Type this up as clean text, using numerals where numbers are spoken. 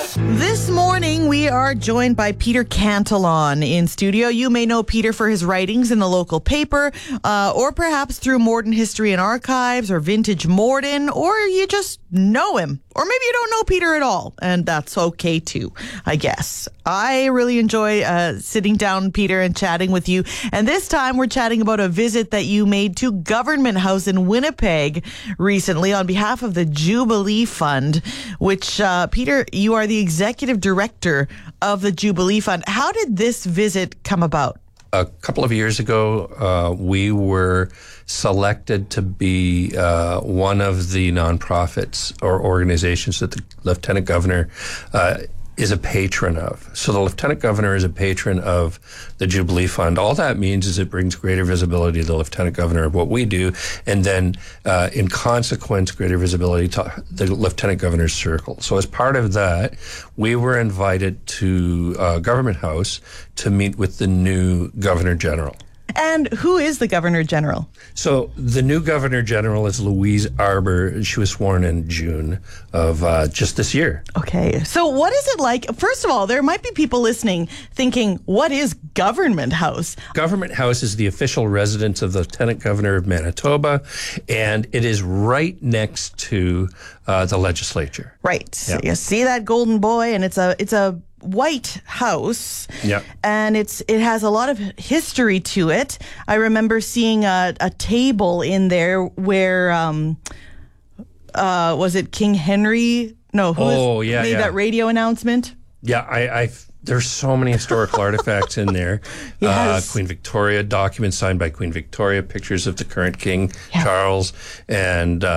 This morning, we are joined by Peter Cantillon in studio. You may know Peter for his writings in the local paper, or perhaps through Morden History and Archives or Vintage Morden, or you just know him. Or maybe you don't know Peter at all, and that's okay too, I guess. I really enjoy sitting down, Peter, and chatting with you. And this time, we're chatting about a visit that you made to Government House in Winnipeg recently on behalf of the Jubilee Fund, which, Peter, you are the executive director of the Jubilee Fund. How did this visit come about? A couple of years ago, we were selected to be one of the nonprofits or organizations that the Lieutenant Governor is a patron of. So the Lieutenant Governor is a patron of the Jubilee Fund. All that means is it brings greater visibility to the Lieutenant Governor of what we do, and then in consequence, greater visibility to the Lieutenant Governor's circle. So as part of that, we were invited to Government House to meet with the new Governor General. And who is the Governor General? So the new Governor General is Louise Arbour. She was sworn in June of just this year. Okay. So what is it like? First of all, there might be people listening thinking, what is Government House? Government House is the official residence of the Lieutenant Governor of Manitoba, and it is right next to the legislature. Right. Yeah. You see that golden boy, and it's a white house. Yeah. And it has a lot of history to it. I remember seeing a table in there where was it King Henry? No, who made that radio announcement? Yeah, there's so many historical artifacts in there. Yes. Queen Victoria, documents signed by Queen Victoria, pictures of the current King Charles, and